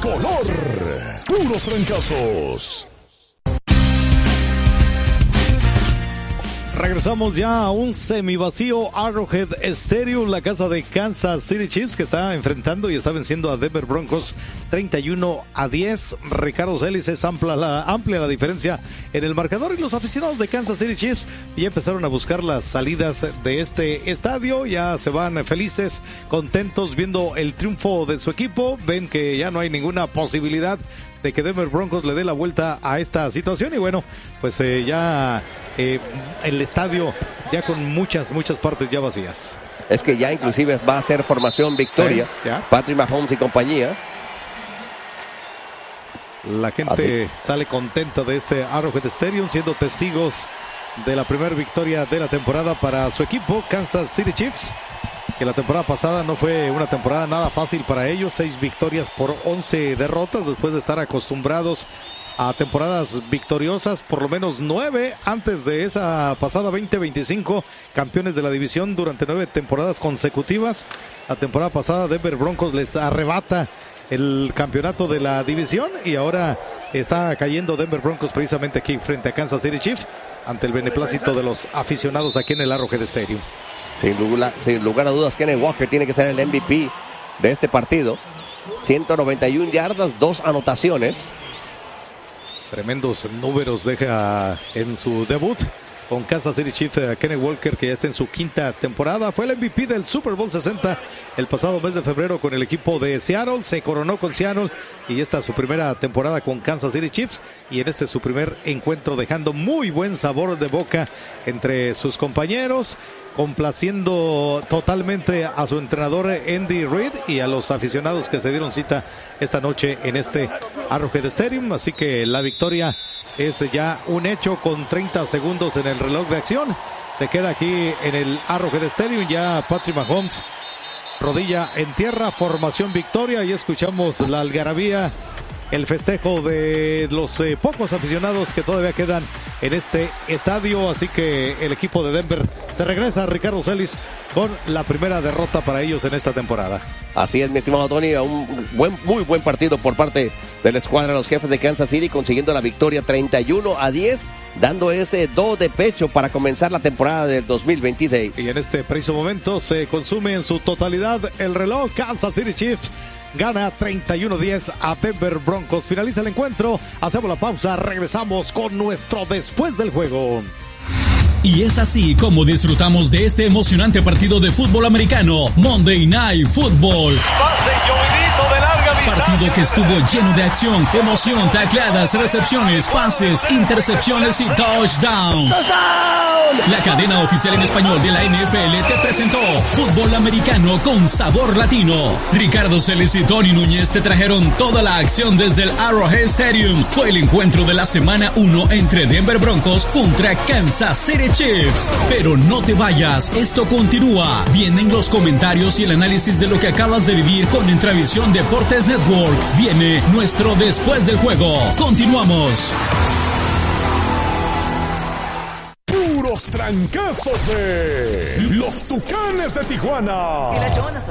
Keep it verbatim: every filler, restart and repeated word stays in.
tricolor. Puros trancazos. Regresamos ya a un semivacío Arrowhead Stadium, la casa de Kansas City Chiefs, que está enfrentando y está venciendo a Denver Broncos treinta y uno a diez. Ricardo Celis, es amplia la, amplia la diferencia en el marcador, y los aficionados de Kansas City Chiefs ya empezaron a buscar las salidas de este estadio. Ya se van felices, contentos, viendo el triunfo de su equipo. Ven que ya no hay ninguna posibilidad de que Denver Broncos le dé la vuelta a esta situación, y bueno, pues eh, ya eh, el estadio ya con muchas, muchas partes ya vacías. Es que ya inclusive va a ser formación victoria, sí, Patrick Mahomes y compañía. La gente Así. sale contenta de este Arrowhead Stadium, siendo testigos de la primera victoria de la temporada para su equipo, Kansas City Chiefs, que la temporada pasada no fue una temporada nada fácil para ellos. Seis victorias por once derrotas, después de estar acostumbrados a temporadas victoriosas, por lo menos nueve antes de esa pasada veinte veinticinco, campeones de la división durante nueve temporadas consecutivas. La temporada pasada Denver Broncos les arrebata el campeonato de la división, y ahora está cayendo Denver Broncos precisamente aquí frente a Kansas City Chiefs, ante el beneplácito de los aficionados aquí en el Arrowhead Stadium. Sin lugar, sin lugar a dudas, Kenneth Walker tiene que ser el M V P de este partido. ciento noventa y una yardas, dos anotaciones. Tremendos números deja en su debut con Kansas City Chiefs uh, Kenneth Walker, que ya está en su quinta temporada. Fue el M V P del Super Bowl sesenta el pasado mes de febrero con el equipo de Seattle. Se coronó con Seattle y esta es su primera temporada con Kansas City Chiefs, y en este es su primer encuentro, dejando muy buen sabor de boca entre sus compañeros, complaciendo totalmente a su entrenador Andy Reid y a los aficionados que se dieron cita esta noche en este Arrowhead Stadium. Así que la victoria es ya un hecho con treinta segundos en el reloj de acción. Se queda aquí en el Arrowhead Stadium ya Patrick Mahomes, rodilla en tierra, formación victoria, y escuchamos la algarabía, el festejo de los eh, pocos aficionados que todavía quedan en este estadio. Así que el equipo de Denver se regresa a Ricardo Celis con la primera derrota para ellos en esta temporada. Así es, mi estimado Tony, un buen, muy buen partido por parte de la escuadra de los Jefes de Kansas City, consiguiendo la victoria treinta y uno a diez, dando ese do de pecho para comenzar la temporada del dos mil veintiséis. Y en este preciso momento se consume en su totalidad el reloj. Kansas City Chiefs gana treinta y uno a diez a Denver Broncos. Finaliza el encuentro, hacemos la pausa, regresamos con nuestro después del juego. Y es así como disfrutamos de este emocionante partido de fútbol americano, Monday Night Football. Pase llovidito de larga distancia. Partido que estuvo lleno de acción, emoción, tacleadas, recepciones, pases, intercepciones y touchdown. La cadena oficial en español de la N F L te presentó fútbol americano con sabor latino. Ricardo Celis y Tony Núñez te trajeron toda la acción desde el Arrowhead Stadium. Fue el encuentro de la semana uno entre Denver Broncos contra Kansas City Chiefs. Pero no te vayas, esto continúa. Vienen los comentarios y el análisis de lo que acabas de vivir con Entravisión Deportes Network. Viene nuestro después del juego. Continuamos. Puros trancazos de los Tucanes de Tijuana.